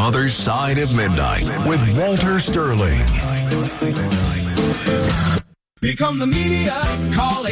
Other Side of Midnight with Walter Sterling. Become the media. Call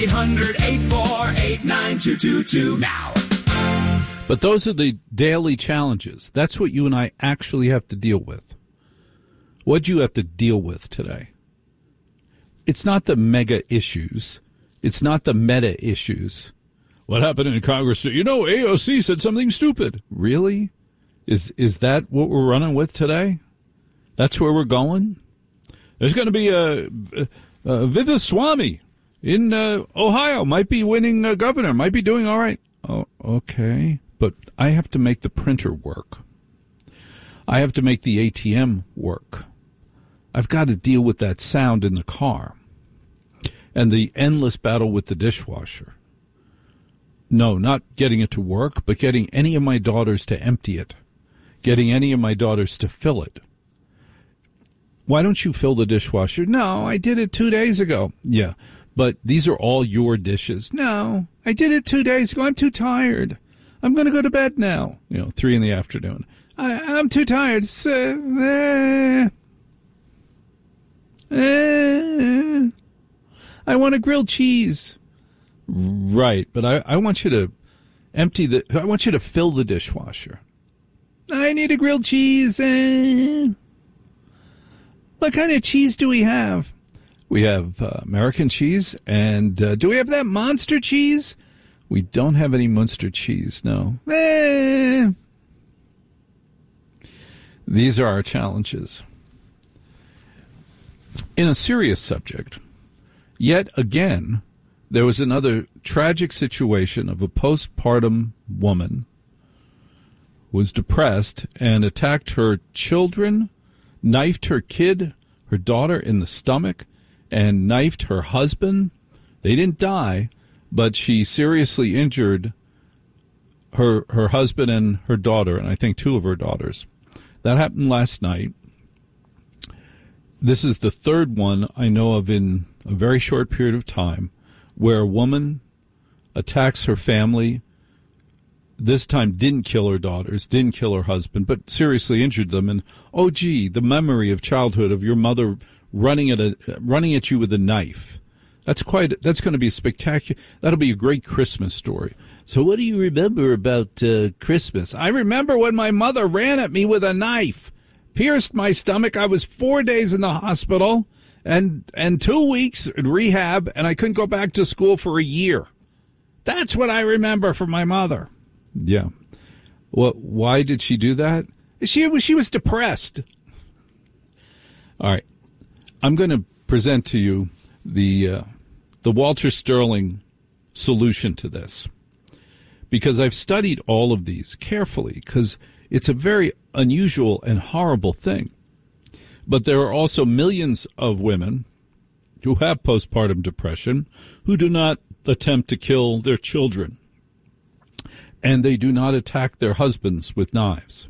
800-848-9222 now. But those are the daily challenges. That's what you and I actually have to deal with. What do you have to deal with today? It's not the mega issues. It's not the meta issues. What happened in Congress? You know, AOC said something stupid. Really? Is that what we're running with today? That's where we're going? There's going to be a Vivaswamy in Ohio. Might be winning governor. Might be doing all right. Oh, okay. But I have to make the printer work. I have to make the ATM work. I've got to deal with that sound in the car and the endless battle with the dishwasher. No, not getting it to work, but getting any of my daughters to empty it, getting any of my daughters to fill it. Why don't you fill the dishwasher? No, I did it 2 days ago. Yeah, but these are all your dishes. No, I did it 2 days ago. I'm too tired. I'm going to go to bed now. 3 in the afternoon. I'm too tired. I want a grilled cheese. Right, but I want you to I want you to fill the dishwasher. I need a grilled cheese. What kind of cheese do we have? We have American cheese, and do we have that Monster cheese? We don't have any Munster cheese, no. These are our challenges. In a serious subject, yet again, there was another tragic situation of a postpartum woman who was depressed and attacked her children, knifed her kid, her daughter, in the stomach, and knifed her husband. They didn't die, but she seriously injured her husband and her daughter, and I think 2 of her daughters. That happened last night. This is the third one I know of in a very short period of time where a woman attacks her family, this time didn't kill her daughters, didn't kill her husband, but seriously injured them. And, oh, gee, the memory of childhood of your mother running at you with a knife. That's going to be spectacular. That'll be a great Christmas story. So what do you remember about Christmas? I remember when my mother ran at me with a knife, pierced my stomach. I was 4 days in the hospital and 2 weeks in rehab, and I couldn't go back to school for a year. That's what I remember from my mother. Yeah. Well, why did she do that? She was depressed. All right. I'm going to present to you the Walter Sterling solution to this, because I've studied all of these carefully, because it's a very unusual and horrible thing. But there are also millions of women who have postpartum depression who do not attempt to kill their children, and they do not attack their husbands with knives.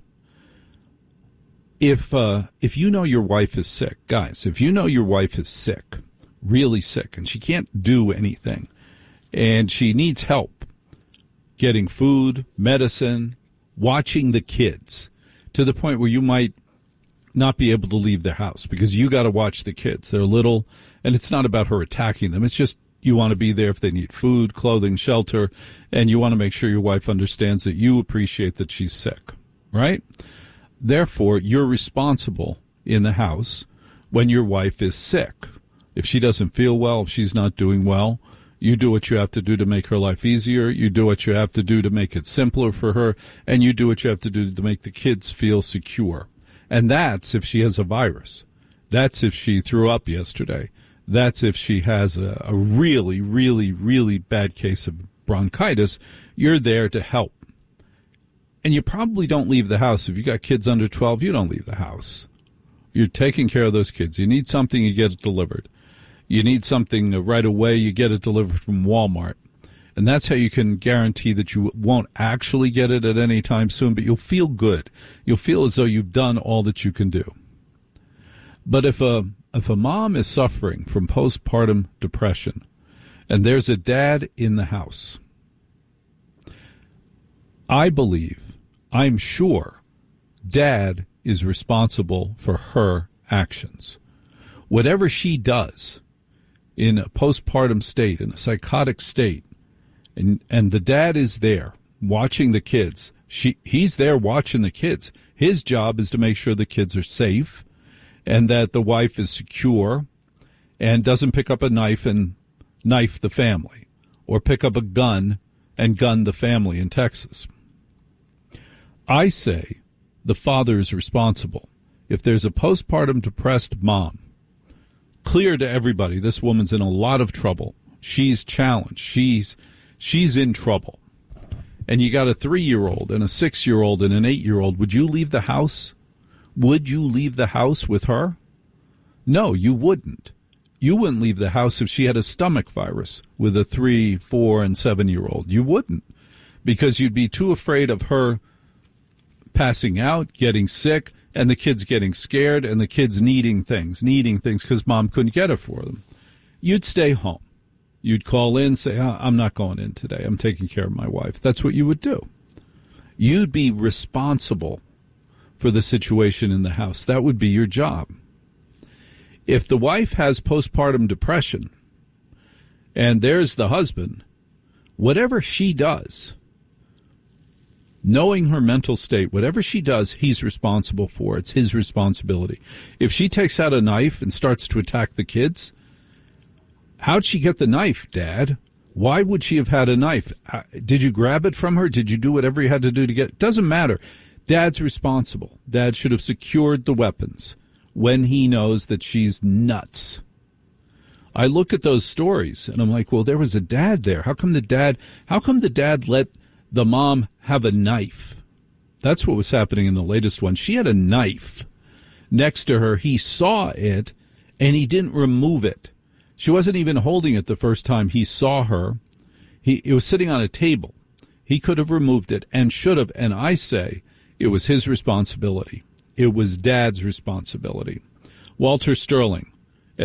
If you know your wife is sick, guys, if you know your wife is sick, really sick, and she can't do anything, and she needs help getting food, medicine, watching the kids, to the point where you might not be able to leave the house because you got to watch the kids. They're little, and it's not about her attacking them. It's just you want to be there if they need food, clothing, shelter, and you want to make sure your wife understands that you appreciate that she's sick, right? Therefore, you're responsible in the house when your wife is sick. If she doesn't feel well, if she's not doing well, you do what you have to do to make her life easier. You do what you have to do to make it simpler for her, and you do what you have to do to make the kids feel secure. And that's if she has a virus. That's if she threw up yesterday. That's if she has a really, really, really bad case of bronchitis. You're there to help. And you probably don't leave the house. If you got kids under 12, you don't leave the house. You're taking care of those kids. You need something, you get it delivered. You need something right away, you get it delivered from Walmart. And that's how you can guarantee that you won't actually get it at any time soon, but you'll feel good. You'll feel as though you've done all that you can do. But if a mom is suffering from postpartum depression and there's a dad in the house, I'm sure, dad is responsible for her actions. Whatever she does in a postpartum state, in a psychotic state, and the dad is there watching the kids, he's there watching the kids. His job is to make sure the kids are safe and that the wife is secure and doesn't pick up a knife and knife the family or pick up a gun and gun the family in Texas. I say the father is responsible. If there's a postpartum depressed mom, clear to everybody, this woman's in a lot of trouble. She's challenged. She's in trouble. And you got a 3-year-old and a 6-year-old and an 8-year-old. Would you leave the house? Would you leave the house with her? No, you wouldn't. You wouldn't leave the house if she had a stomach virus with a 3, 4, and 7-year-old. You wouldn't, because you'd be too afraid of her passing out, getting sick, and the kids getting scared, and the kids needing things because mom couldn't get it for them. You'd stay home. You'd call in, say, I'm not going in today. I'm taking care of my wife. That's what you would do. You'd be responsible for the situation in the house. That would be your job. If the wife has postpartum depression and there's the husband, whatever she does, knowing her mental state, whatever she does, he's responsible for. It's his responsibility. If she takes out a knife and starts to attack the kids, how'd she get the knife, Dad? Why would she have had a knife? Did you grab it from her? Did you do whatever you had to do to get it? Doesn't matter. Dad's responsible. Dad should have secured the weapons when he knows that she's nuts. I look at those stories and I'm like, well, there was a dad there. How come the dad let the mom have a knife? That's what was happening in the latest one. She had a knife next to her. He saw it and he didn't remove it. She wasn't even holding it the first time he saw her. It was sitting on a table. He could have removed it and should have. And I say it was his responsibility. It was Dad's responsibility. Walter Sterling at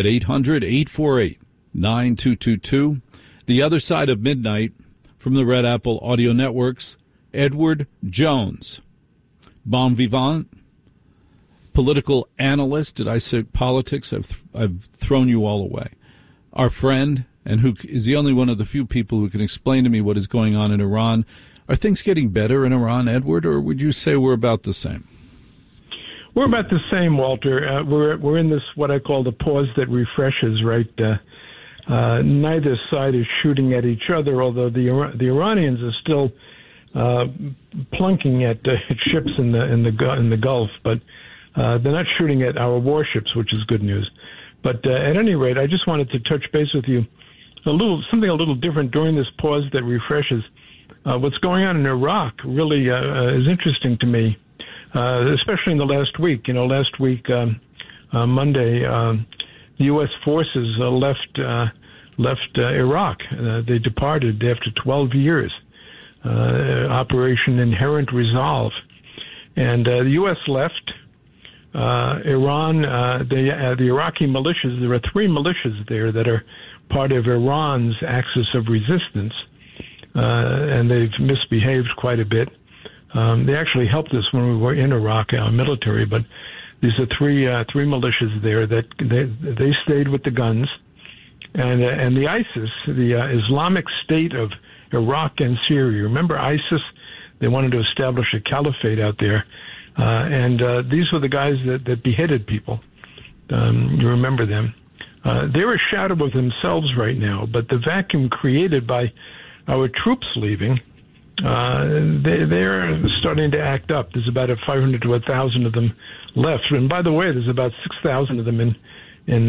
800-848-9222. The other side of midnight from the Red Apple Audio Networks, Edward Jones. Bon vivant, political analyst. Did I say politics? I've thrown you all away. Our friend, and who is the only one of the few people who can explain to me what is going on in Iran. Are things getting better in Iran, Edward, or would you say we're about the same? We're about the same, Walter. We're in this, what I call the pause that refreshes, right? Neither side is shooting at each other, although the Iranians are still plunking at ships in the Gulf, but they're not shooting at our warships, which is good news. But at any rate, I just wanted to touch base with you something a little different during this pause that refreshes. What's going on in Iraq really is interesting to me, especially in the last week. You know, last week, Monday, the U.S. forces left Iraq. They departed after 12 years. Operation Inherent Resolve. And the U.S. left. Iran, the Iraqi militias, there are 3 militias there that are part of Iran's axis of resistance, and they've misbehaved quite a bit. They actually helped us when we were in Iraq, our military, but these are three militias there that they stayed with the guns, and the ISIS, the Islamic State of Iraq and Syria. Remember ISIS? They wanted to establish a caliphate out there. And these were the guys that beheaded people. You remember them. They're a shadow of themselves right now, but the vacuum created by our troops leaving, they're starting to act up. There's about 500 to 1,000 of them left. And by the way, there's about 6,000 of them in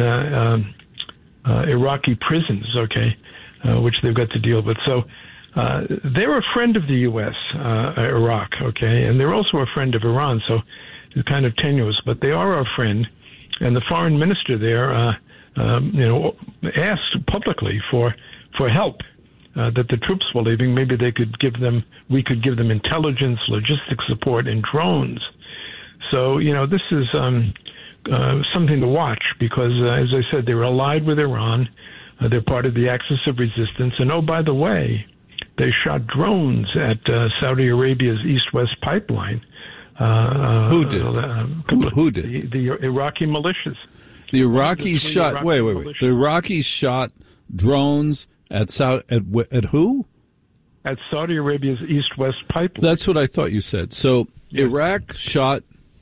Iraqi prisons, okay, which they've got to deal with. So they're a friend of the U.S., Iraq, okay, and they're also a friend of Iran, so it's kind of tenuous, but they are our friend. And the foreign minister there, asked publicly for help, that the troops were leaving. Maybe we could give them intelligence, logistic support, and drones. So, this is something to watch because, as I said, they're allied with Iran. They're part of the axis of resistance. And, oh, by the way, they shot drones at Saudi Arabia's east-west pipeline Who did? Who did? The Iraqi militias. The Iraqis shot. Iraqi Wait. militias. The Iraqis shot drones at who? At Saudi Arabia's east-west pipeline. That's what I thought you said. So Iraq shot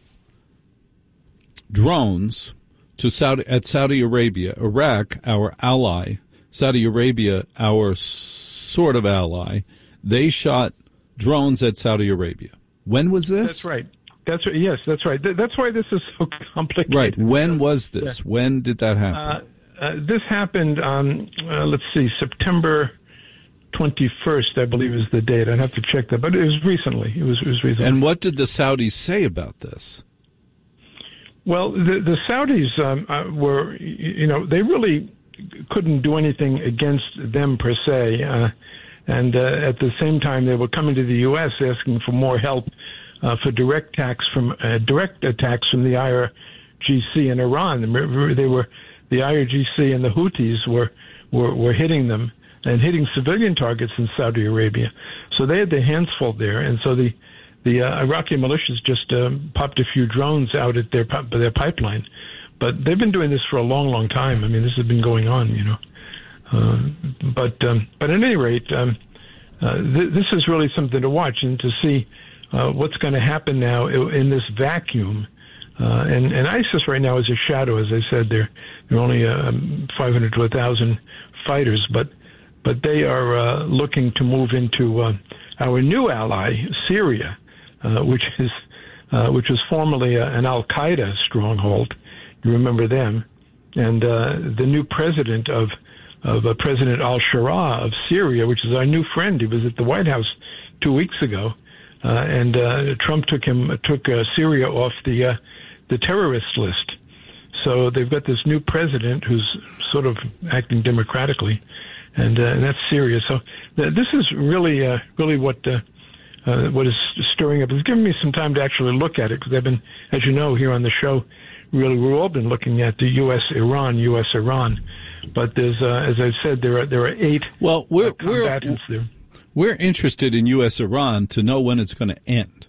drones to Saudi Arabia. Iraq, our ally. Saudi Arabia, our sort of ally. They shot drones at Saudi Arabia. When was this? That's right. Yes, that's right. That's why this is so complicated. Right. When was this? Yeah. When did that happen? This happened, let's see, September 21st, I believe, is the date. I'd have to check that, but it was recently. It was recently. And what did the Saudis say about this? Well, the Saudis were, they really couldn't do anything against them per se. And at the same time, they were coming to the U.S. asking for more help for direct attacks from the IRGC in Iran. The IRGC and the Houthis were hitting them and hitting civilian targets in Saudi Arabia. So they had their hands full there, and so the Iraqi militias just popped a few drones out at their pipeline. But they've been doing this for a long, long time. I mean, this has been going on, But at any rate, this is really something to watch and to see what's going to happen now in this vacuum. And ISIS right now is a shadow, as I said. They're only 500 to 1,000 fighters, but they are looking to move into our new ally, Syria, which was formerly an Al Qaeda stronghold. You remember them, and the new president of President al-Shara of Syria, which is our new friend. He was at the White House 2 weeks ago, and Trump took Syria off the terrorist list. So they've got this new president who's sort of acting democratically, and that's Syria. So this is really what is stirring up. It's given me some time to actually look at it because I've been, as you know, here on the show. Really, we've all been looking at the U.S.-Iran. But there's, as I said, there are 8 combatants there. We're interested in U.S.-Iran to know when it's going to end.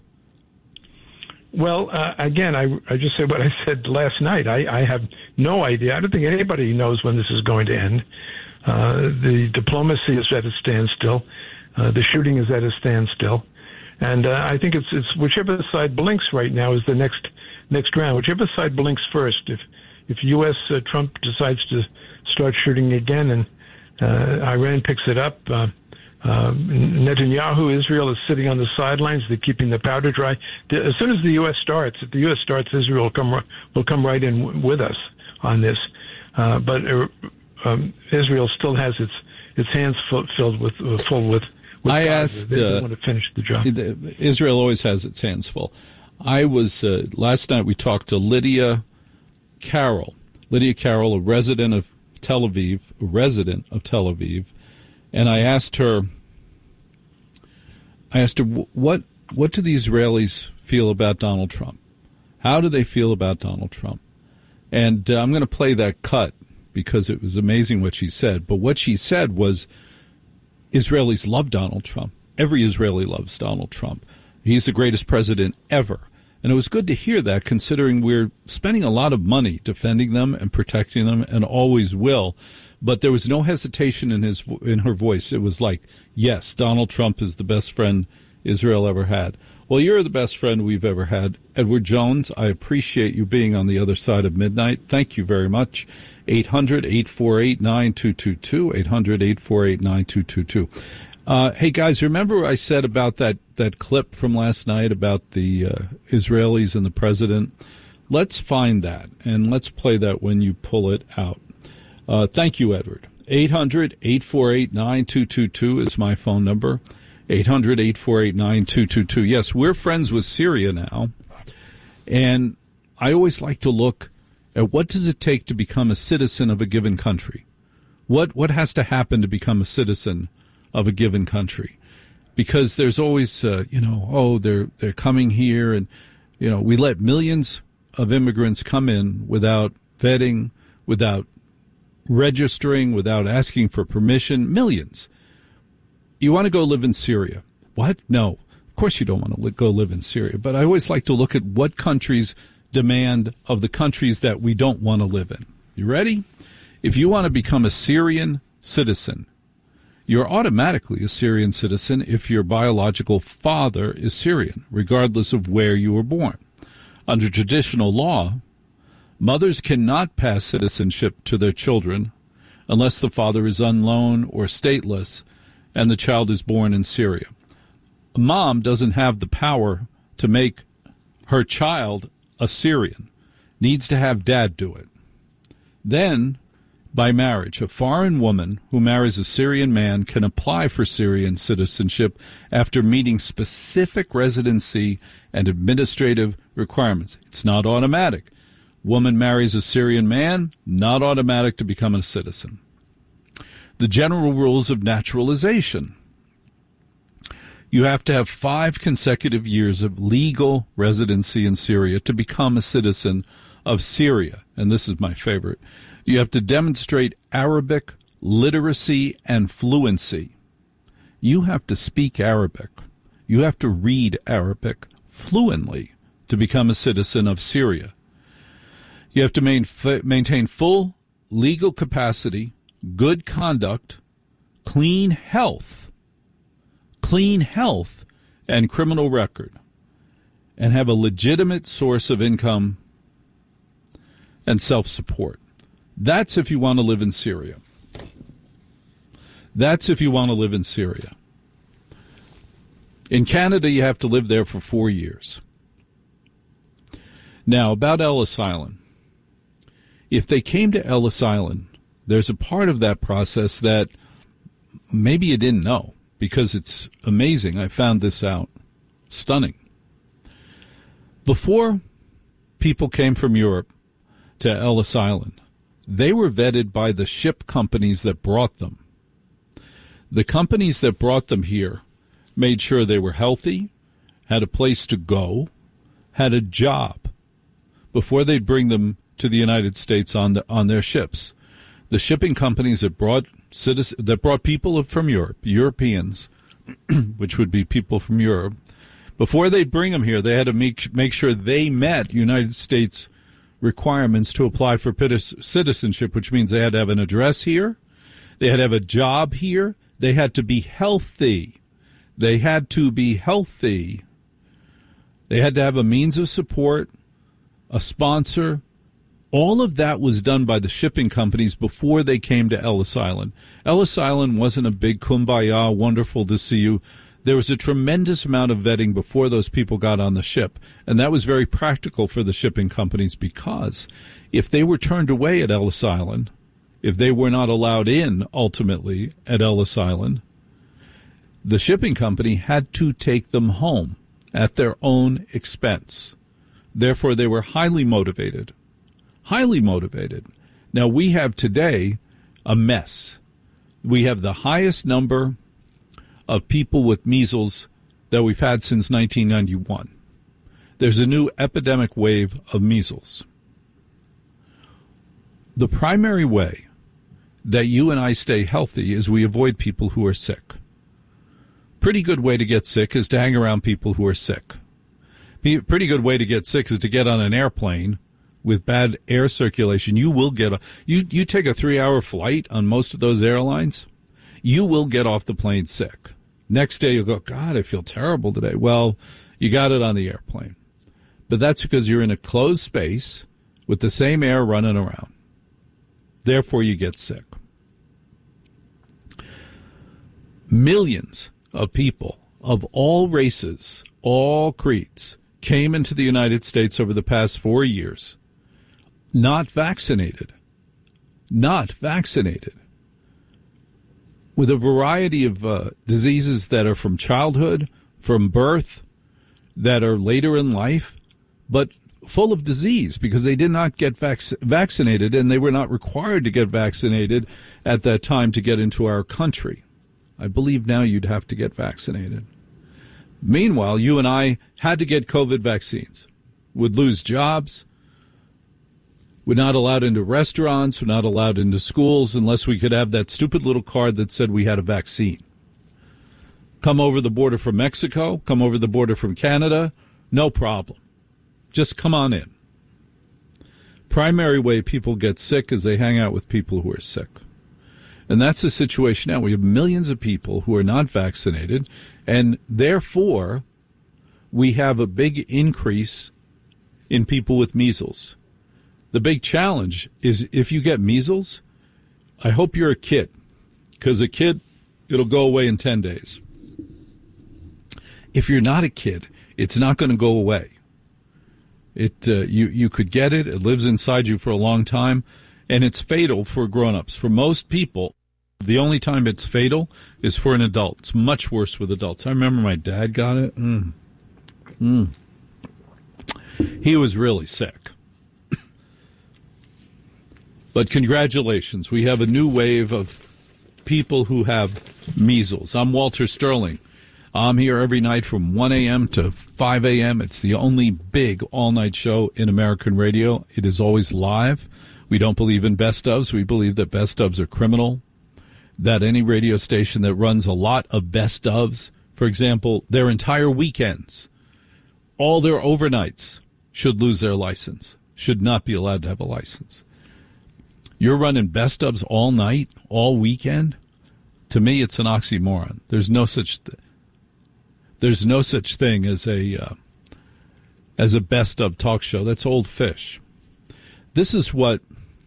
Well, again, I just said what I said last night. I have no idea. I don't think anybody knows when this is going to end. The diplomacy is at a standstill. The shooting is at a standstill. And I think it's whichever side blinks right now is the next round. Whichever side blinks first. If U.S. Trump decides to start shooting again and Iran picks it up, Netanyahu, Israel is sitting on the sidelines. They're keeping the powder dry. As soon as the U.S. starts, if the U.S. starts, Israel will come right in with us on this. But Israel still has its hands full with I asked. They want to finish the job. Israel always has its hands full. I was last night. We talked to Lydia Carroll. Lydia Carroll, a resident of Tel Aviv, and I asked her. What do the Israelis feel about Donald Trump? How do they feel about Donald Trump? And I'm going to play that cut because it was amazing what she said. But what she said was, Israelis love Donald Trump. Every Israeli loves Donald Trump. He's the greatest president ever. And it was good to hear that, considering we're spending a lot of money defending them and protecting them, and always will. But there was no hesitation in her voice. It was like, yes, Donald Trump is the best friend Israel ever had. Well, you're the best friend we've ever had. Edward Jones, I appreciate you being on the other side of midnight. Thank you very much. 800-848-9222, 800-848-9222. Hey, guys, remember I said about that clip from last night about the Israelis and the president? Let's find that, and let's play that when you pull it out. Thank you, Edward. 800-848-9222 is my phone number. 800-848-9222. Yes, we're friends with Syria now, and I always like to look at what does it take to become a citizen of a given country. What has to happen to become a citizen of a given country? Because there's always, they're coming here, and, we let millions of immigrants come in without vetting, without registering, without asking for permission. Millions. You want to go live in Syria? What? No. Of Of course, you don't want to go live in Syria, but I always like to look at what countries demand of the countries that we don't want to live in. You ready? If you want to become a Syrian citizen, you're automatically a Syrian citizen if your biological father is Syrian, regardless of where you were born. Under traditional law, mothers cannot pass citizenship to their children unless the father is unknown or stateless and the child is born in Syria. A mom doesn't have the power to make her child a Syrian, needs to have dad do it. Then, by marriage, a foreign woman who marries a Syrian man can apply for Syrian citizenship after meeting specific residency and administrative requirements. It's not automatic. Woman marries a Syrian man, not automatic to become a citizen. The general rules of naturalization. You have to have 5 consecutive years of legal residency in Syria to become a citizen of Syria. And this is my favorite. You have to demonstrate Arabic literacy and fluency. You have to speak Arabic. You have to read Arabic fluently to become a citizen of Syria. You have to maintain full legal capacity, good conduct, clean health, and criminal record, and have a legitimate source of income and self-support. That's if you want to live in Syria. That's if you want to live in Syria. In Canada, you have to live there for 4 years. Now, about Ellis Island. If they came to Ellis Island, there's a part of that process that maybe you didn't know, because it's amazing. I found this out. Stunning. Before people came from Europe to Ellis Island, they were vetted by the ship companies that brought them. The companies that brought them here made sure they were healthy, had a place to go, had a job, before they'd bring them to the United States on their ships. The shipping companies that brought people from Europe, Europeans, which would be people from Europe, before they'd bring them here, they had to make sure they met United States requirements to apply for citizenship, which means they had to have an address here, they had to have a job here, they had to be healthy. They had to have a means of support, a sponsor. All of that was done by the shipping companies before they came to Ellis Island. Ellis Island wasn't a big kumbaya, wonderful to see you. There was a tremendous amount of vetting before those people got on the ship, and that was very practical for the shipping companies, because if they were turned away at Ellis Island, if they were not allowed in ultimately at Ellis Island, the shipping company had to take them home at their own expense. Therefore, they were highly motivated. Highly motivated. Now, we have today a mess. We have the highest number of people with measles that we've had since 1991. There's a new epidemic wave of measles. The primary way that you and I stay healthy is we avoid people who are sick. Pretty good way to get sick is to hang around people who are sick. Pretty good way to get sick is to get on an airplane with bad air circulation. You will get you take a 3-hour flight on most of those airlines, you will get off the plane sick. Next day you'll go, God, I feel terrible today. Well, you got it on the airplane. But that's because you're in a closed space with the same air running around. Therefore, you get sick. Millions of people of all races, all creeds, came into the United States over the past 4 years not vaccinated, with a variety of diseases that are from childhood, from birth, that are later in life, but full of disease because they did not get vaccinated, and they were not required to get vaccinated at that time to get into our country. I believe now you'd have to get vaccinated. Meanwhile, you and I had to get COVID vaccines, would lose jobs, we're not allowed into restaurants, we're not allowed into schools unless we could have that stupid little card that said we had a vaccine. Come over the border from Mexico, come over the border from Canada, no problem. Just come on in. Primary way people get sick is they hang out with people who are sick. And that's the situation now. We have millions of people who are not vaccinated, and therefore we have a big increase in people with measles. The big challenge is if you get measles, I hope you're a kid, because a kid, it'll go away in 10 days. If you're not a kid, it's not going to go away. You could get it. It lives inside you for a long time, and it's fatal for grown-ups. For most people, the only time it's fatal is for an adult. It's much worse with adults. I remember my dad got it. He was really sick. But congratulations. We have a new wave of people who have measles. I'm Walter Sterling. I'm here every night from 1 a.m. to 5 a.m. It's the only big all-night show in American radio. It is always live. We don't believe in best ofs. We believe that best ofs are criminal, that any radio station that runs a lot of best ofs, for example, their entire weekends, all their overnights, should lose their license, should not be allowed to have a license. You're running best ofs all night, all weekend? To me, it's an oxymoron. There's no such thing as a best of talk show. That's old fish. This is what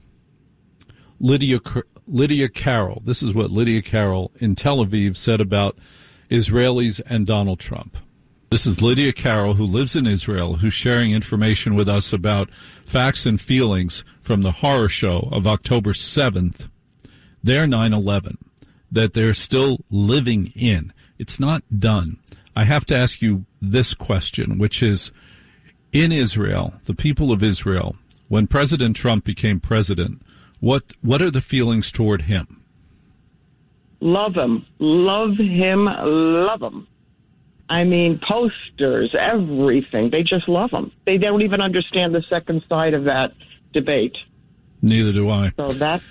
Lydia Carroll in Tel Aviv said about Israelis and Donald Trump. This is Lydia Carroll, who lives in Israel, who's sharing information with us about facts and feelings from the horror show of October 7th, their 9/11, that they're still living in. It's not done. I have to ask you this question, which is, in Israel, the people of Israel, when President Trump became president, what are the feelings toward him? Love him. Love him. Love him. I mean, posters, everything. They just love him. They don't even understand the second side of that debate. Neither do I. So that's...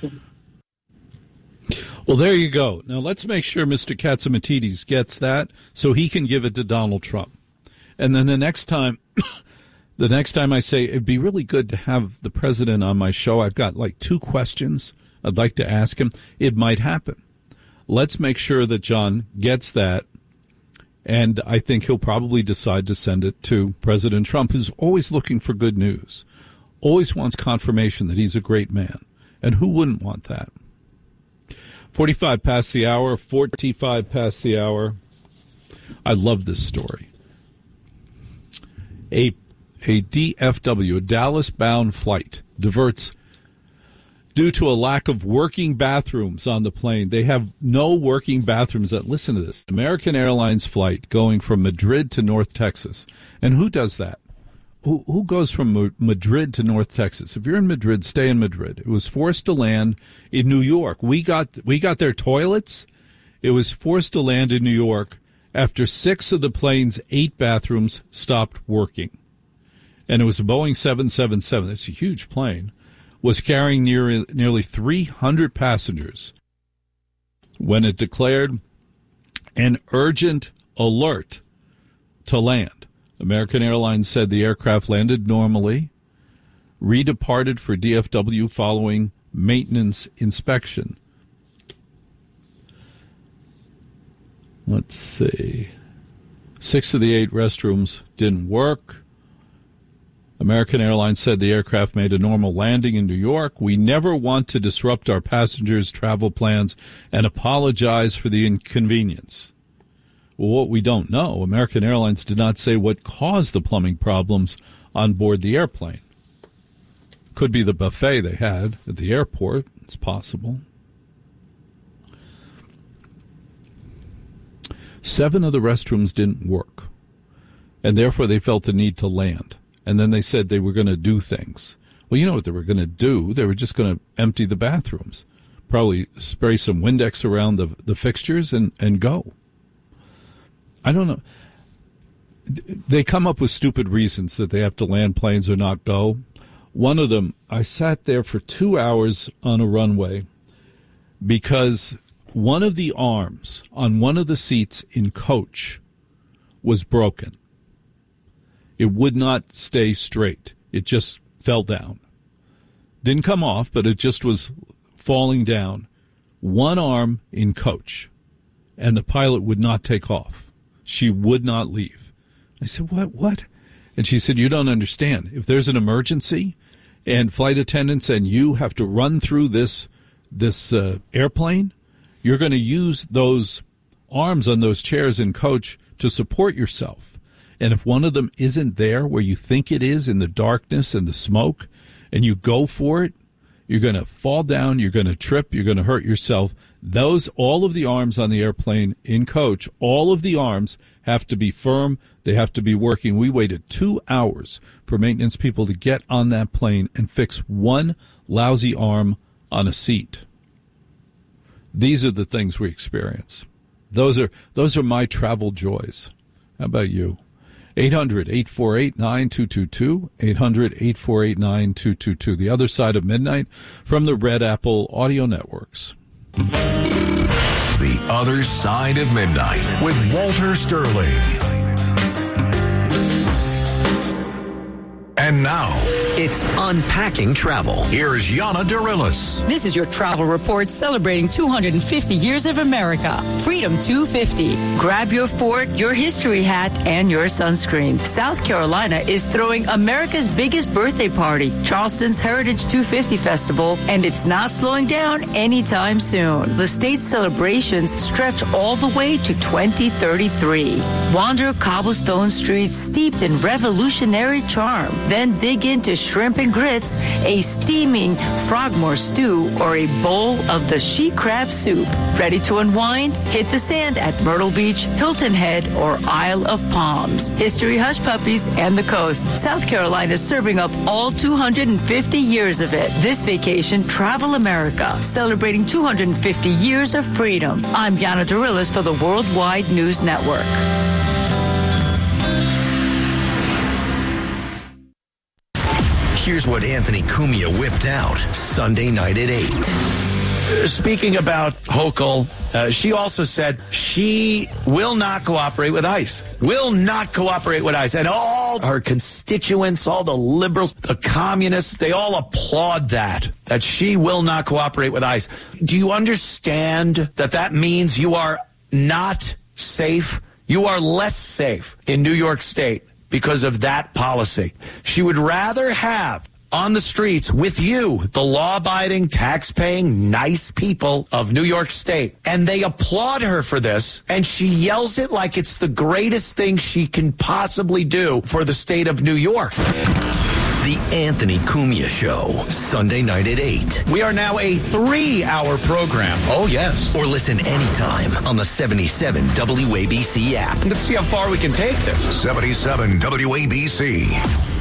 Well, there you go. Now, let's make sure Mr. Katsimatidis gets that so he can give it to Donald Trump. And then the next time I say, it'd be really good to have the president on my show, I've got like 2 questions I'd like to ask him, it might happen. Let's make sure that John gets that, and I think he'll probably decide to send it to President Trump, who's always looking for good news, always wants confirmation that he's a great man. And who wouldn't want that? 45 past the hour, 45 past the hour. I love this story. A DFW, a Dallas-bound flight, diverts due to a lack of working bathrooms on the plane. They have no working bathrooms. Listen to this. American Airlines flight going from Madrid to North Texas. And who does that? Who goes from Madrid to North Texas? If you're in Madrid, stay in Madrid. It was forced to land in New York. We got their toilets. It was forced to land in New York after 6 of the plane's 8 bathrooms stopped working. And it was a Boeing 777. It's a huge plane. Was carrying nearly 300 passengers when it declared an urgent alert to land. American Airlines said the aircraft landed normally, redeparted for DFW following maintenance inspection. Let's see. 6 of the 8 restrooms didn't work. American Airlines said the aircraft made a normal landing in New York. We never want to disrupt our passengers' travel plans and apologize for the inconvenience. Well, what we don't know, American Airlines did not say what caused the plumbing problems on board the airplane. Could be the buffet they had at the airport. It's possible. 7 of the restrooms didn't work, and therefore they felt the need to land. And then they said they were going to do things. Well, you know what they were going to do? They were just going to empty the bathrooms, probably spray some Windex around the fixtures and go. I don't know. They come up with stupid reasons that they have to land planes or not go. One of them, I sat there for 2 hours on a runway because one of the arms on one of the seats in coach was broken. It would not stay straight. It just fell down. Didn't come off, but it just was falling down. One arm in coach, and the pilot would not take off. She would not leave. I said, what? And she said, you don't understand. If there's an emergency and flight attendants and you have to run through this airplane, you're going to use those arms on those chairs in coach to support yourself. And if one of them isn't there where you think it is in the darkness and the smoke, and you go for it, you're going to fall down, you're going to trip, you're going to hurt yourself. All of the arms on the airplane in coach, all of the arms have to be firm. They have to be working. We waited 2 hours for maintenance people to get on that plane and fix one lousy arm on a seat. These are the things we experience. Those are my travel joys. How about you? 800-848-9222, 800-848-9222. The Other Side of Midnight from the Red Apple Audio Networks. The Other Side of Midnight with Walter Sterling. And now, it's Unpacking Travel. Here's Yana Dirilis. This is your travel report celebrating 250 years of America. Freedom 250. Grab your fort, your history hat, and your sunscreen. South Carolina is throwing America's biggest birthday party, Charleston's Heritage 250 Festival, and it's not slowing down anytime soon. The state's celebrations stretch all the way to 2033. Wander cobblestone streets steeped in revolutionary charm. Then dig into shrimp and grits, a steaming frogmore stew, or a bowl of the she crab soup. Ready to unwind? Hit the sand at Myrtle Beach, Hilton Head, or Isle of Palms. History hush puppies and the coast. South Carolina is serving up all 250 years of it. This vacation, Travel America, celebrating 250 years of freedom. I'm Yana Dirilis for the Worldwide News Network. Here's what Anthony Cumia whipped out Sunday night at 8. Speaking about Hochul, she also said she will not cooperate with ICE. Will not cooperate with ICE. And all her constituents, all the liberals, the communists, they all applaud that she will not cooperate with ICE. Do you understand that means you are not safe? You are less safe in New York State because of that policy. She would rather have on the streets with you, the law-abiding, tax-paying, nice people of New York State. And they applaud her for this, and she yells it like it's the greatest thing she can possibly do for the state of New York. The Anthony Cumia Show, Sunday night at 8. We are now a 3-hour program. Oh, yes. Or listen anytime on the 77 WABC app. Let's see how far we can take this. 77 WABC.